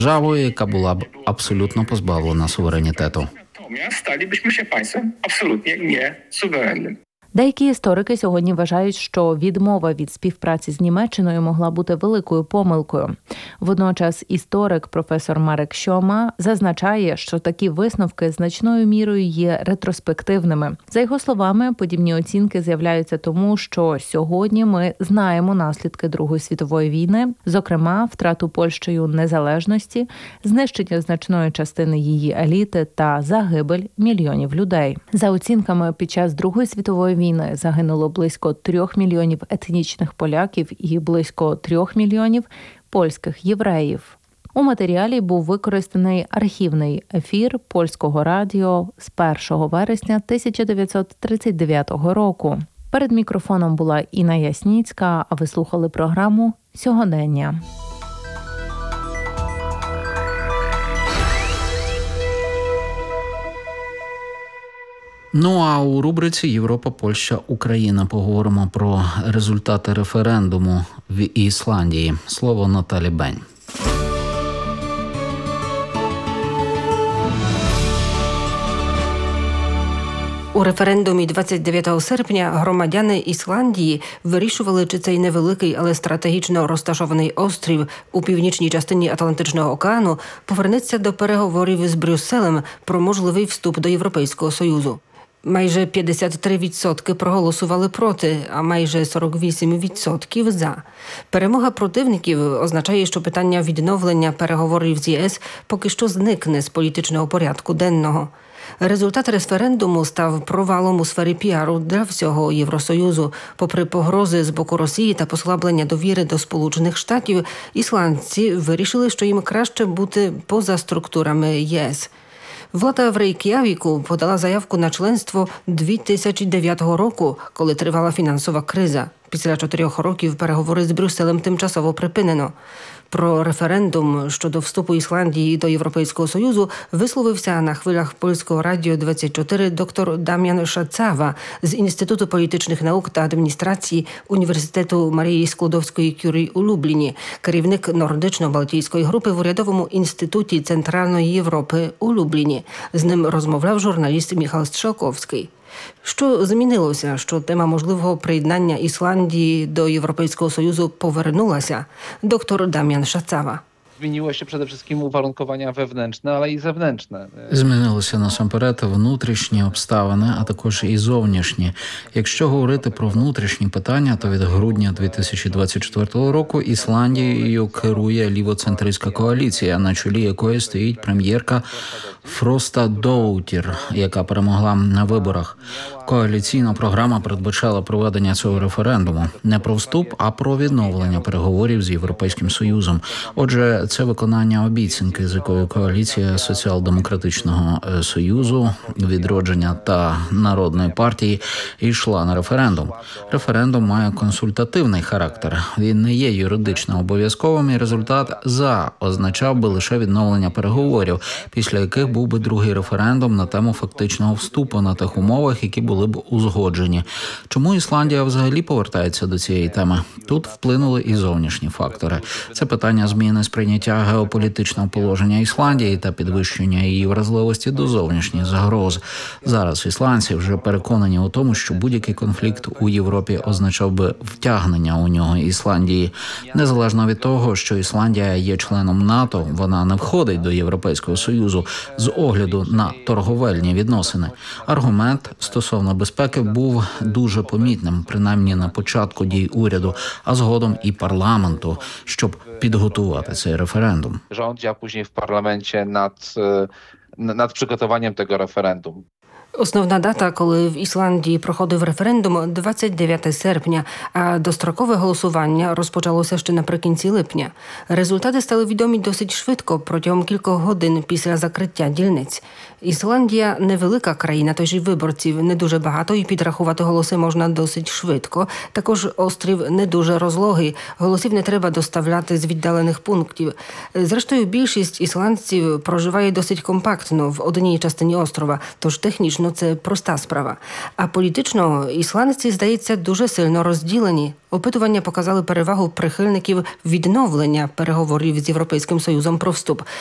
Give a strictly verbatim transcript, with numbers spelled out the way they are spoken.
державою, яка була б абсолютно позбавлена суверенітету. Сталіbyśmy się państwem absolutnie niesuwerennym. Деякі історики сьогодні вважають, що відмова від співпраці з Німеччиною могла бути великою помилкою. Водночас історик професор Марек Сьома зазначає, що такі висновки значною мірою є ретроспективними. За його словами, подібні оцінки з'являються тому, що сьогодні ми знаємо наслідки Другої світової війни, зокрема втрату Польщею незалежності, знищення значної частини її еліти та загибель мільйонів людей. За оцінками, під час Другої світової війни війни загинуло близько трьох мільйонів етнічних поляків і близько трьох мільйонів польських євреїв. У матеріалі був використаний архівний ефір Польського радіо з першого вересня тисяча дев'ятсот тридцять дев'ятого року. Перед мікрофоном була Інна Ясніцька, а ви слухали програму «Сьогодення». Ну а у рубриці «Європа, Польща, Україна» поговоримо про результати референдуму в Ісландії. Слово Наталі Бень. У референдумі двадцять дев'ятого серпня громадяни Ісландії вирішували, чи цей невеликий, але стратегічно розташований острів у північній частині Атлантичного океану повернеться до переговорів з Брюсселем про можливий вступ до Європейського Союзу. Майже п'ятдесят три відсотки проголосували проти, а майже сорок вісім відсотків за. Перемога противників означає, що питання відновлення переговорів з ЄС поки що зникне з політичного порядку денного. Результат референдуму став провалом у сфері піару для всього Євросоюзу. Попри погрози з боку Росії та послаблення довіри до Сполучених Штатів, ісландці вирішили, що їм краще бути поза структурами ЄС. Влада в Рейк'явіку подала заявку на членство дві тисячі дев'ятого року, коли тривала фінансова криза. Після чотирьох років переговори з Брюсселем тимчасово припинено. Про референдум щодо вступу Ісландії до Європейського Союзу висловився на хвилях Польського радіо двадцять чотири доктор Дам'ян Шацава з Інституту політичних наук та адміністрації Університету Марії Склодовської-Кюрі у Любліні, керівник Нордично-Балтійської групи в Урядовому інституті Центральної Європи у Любліні. З ним розмовляв журналіст Міхал Стрzelkowski. Що змінилося, що тема можливого приєднання Ісландії до Європейського Союзу повернулася? Доктор Дам'ян Шацава. Zmieniły się przede wszystkim uwarunkowania wewnętrzne, ale i zewnętrzne. Змінилися насамперед внутрішні обставини, а також і зовнішні. Якщо говорити про внутрішні питання, то від грудня дві тисячі двадцять четвертого року Ісландією керує лівоцентристська коаліція, на чолі якої стоїть прем'єрка Фроста Доутір, яка перемогла на виборах. Коаліційна програма передбачала проведення цього референдуму не про вступ, а про відновлення переговорів з Європейським Союзом. Отже, це виконання обіцянки, з якою коаліція Соціал-демократичного Союзу, Відродження та Народної партії йшла на референдум. Референдум має консультативний характер. Він не є юридично обов'язковим, і результат «за» означав би лише відновлення переговорів, після яких був би другий референдум на тему фактичного вступу на тих умовах, які були б узгоджені. Чому Ісландія взагалі повертається до цієї теми? Тут вплинули і зовнішні фактори. Це питання зміни сприйняття геополітичного положення Ісландії та підвищення її вразливості до зовнішніх загроз. Зараз ісландці вже переконані у тому, що будь-який конфлікт у Європі означав би втягнення у нього Ісландії. Незалежно від того, що Ісландія є членом НАТО, вона не входить до Європейського Союзу з огляду на торговельні відносини. Аргумент стосовно безпеки був дуже помітним, принаймні на початку дій уряду, а згодом і парламенту, щоб підготувати цей референдум. Rządzi, a później w parlamencie nad, nad przygotowaniem tego referendum. Основна дата, коли в Ісландії проходив референдум – двадцять дев'ятого серпня, а дострокове голосування розпочалося ще наприкінці липня. Результати стали відомі досить швидко, протягом кількох годин після закриття дільниць. Ісландія – невелика країна, тож і виборців не дуже багато, і підрахувати голоси можна досить швидко. Також острів не дуже розлогий, голосів не треба доставляти з віддалених пунктів. Зрештою, більшість ісландців проживає досить компактно в одній частині острова, тож технічно юридично це проста справа. А політично ісландці, здається, дуже сильно розділені. Опитування показали перевагу прихильників відновлення переговорів з Європейським Союзом про вступ.